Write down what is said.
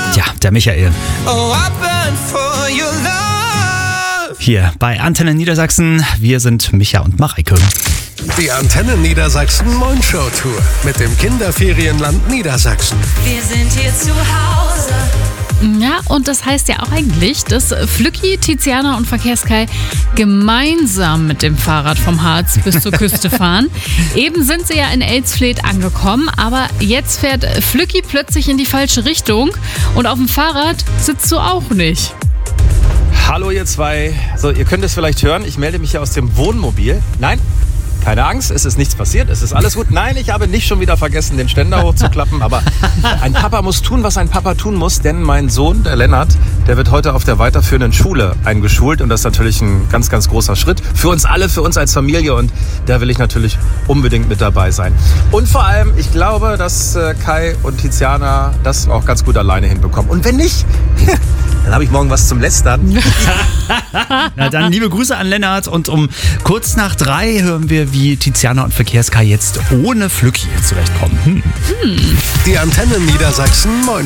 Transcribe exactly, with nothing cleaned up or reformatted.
Ja, der Michael. Oh, I burn for your love. Hier bei Antenne Niedersachsen. Wir sind Micha und Mareike. Die Antenne Niedersachsen Mornshow Tour mit dem Kinderferienland Niedersachsen. Wir sind hier zu Hause. Ja, und das heißt ja auch eigentlich, dass Flücki, Tiziana und Verkehrskai gemeinsam mit dem Fahrrad vom Harz bis zur Küste fahren. Eben sind sie ja in Elsfleth angekommen, aber jetzt fährt Flücki plötzlich in die falsche Richtung und auf dem Fahrrad sitzt du auch nicht. Hallo ihr zwei. So, ihr könnt es vielleicht hören, ich melde mich hier aus dem Wohnmobil. Nein? Keine Angst, es ist nichts passiert, es ist alles gut. Nein, ich habe nicht schon wieder vergessen, den Ständer hochzuklappen, aber ein Papa muss tun, was ein Papa tun muss, denn mein Sohn, der Lennart, der wird heute auf der weiterführenden Schule eingeschult und das ist natürlich ein ganz, ganz großer Schritt für uns alle, für uns als Familie und da will ich natürlich unbedingt mit dabei sein. Und vor allem, ich glaube, dass Kai und Tiziana das auch ganz gut alleine hinbekommen. Und wenn nicht, dann habe ich morgen was zum Lästern. Na dann liebe Grüße an Lennart und um kurz nach drei hören wir, wie Tiziana und Verkehrskai jetzt ohne Flücki zurechtkommen. Hm. Die Antenne Niedersachsen Mornshow.